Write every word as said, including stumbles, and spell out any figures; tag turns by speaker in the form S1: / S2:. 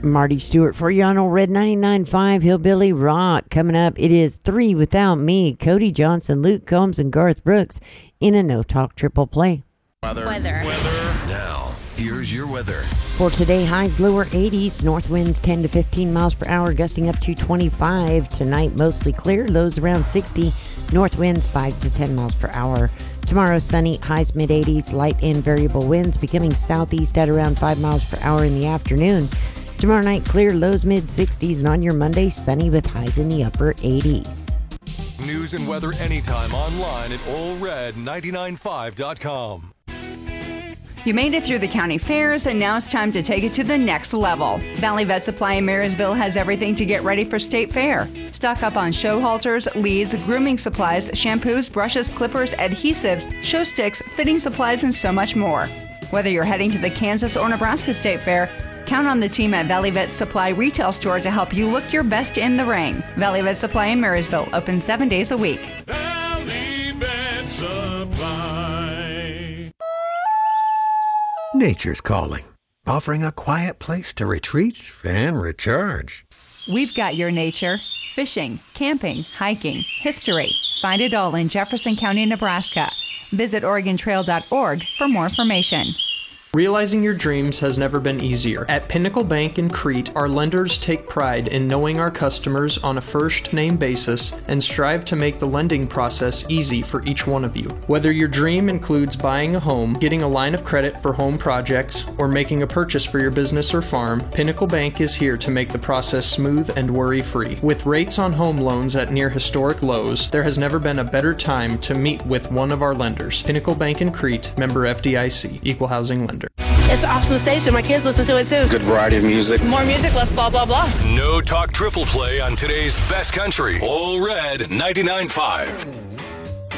S1: Marty Stewart for you on Old Red ninety-nine point five Hillbilly Rock. Coming up, it is Three Without Me. Cody Johnson, Luke Combs, and Garth Brooks in a no-talk triple play.
S2: Weather.
S3: Weather.
S2: Weather.
S4: Now, here's your weather.
S1: For today, highs lower eighties, north winds ten to fifteen miles per hour, gusting up to twenty-five. Tonight, mostly clear, lows around sixty, north winds five to ten miles per hour. Tomorrow, sunny, highs mid eighties, light and variable winds becoming southeast at around five miles per hour in the afternoon. Tomorrow night, clear, lows mid sixties, and on your Monday, sunny with highs in the upper eighties.
S4: News and weather anytime online at ole red nine nine five dot com.
S5: You made it through the county fairs, and now it's time to take it to the next level. Valley Vet Supply in Marysville has everything to get ready for State Fair. Stock up on show halters, leads, grooming supplies, shampoos, brushes, clippers, adhesives, show sticks, fitting supplies, and so much more. Whether you're heading to the Kansas or Nebraska State Fair, count on the team at Valley Vet Supply Retail Store to help you look your best in the ring. Valley Vet Supply in Marysville, open seven days a week.
S2: Valley Vet Supply.
S6: Nature's calling, offering a quiet place to retreat and recharge.
S5: We've got your nature, fishing, camping, hiking, history. Find it all in Jefferson County, Nebraska. Visit Oregon Trail dot org for more information.
S7: Realizing your dreams has never been easier. At Pinnacle Bank in Crete, our lenders take pride in knowing our customers on a first-name basis and strive to make the lending process easy for each one of you. Whether your dream includes buying a home, getting a line of credit for home projects, or making a purchase for your business or farm, Pinnacle Bank is here to make the process smooth and worry-free. With rates on home loans at near historic lows, there has never been a better time to meet with one of our lenders. Pinnacle Bank in Crete, member F D I C, Equal Housing Lender.
S8: It's an awesome station. My kids listen to it too.
S9: Good variety of music.
S8: More music, less blah, blah, blah.
S4: No talk triple play on today's best country. Ole Red ninety-nine point five.